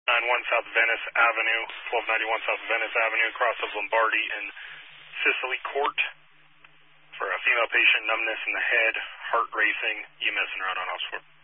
91 South Venice Avenue, 1291 South Venice Avenue, across of Lombardi and Sicily Court for a female patient, numbness in the head, heart racing, EMS and around on officer.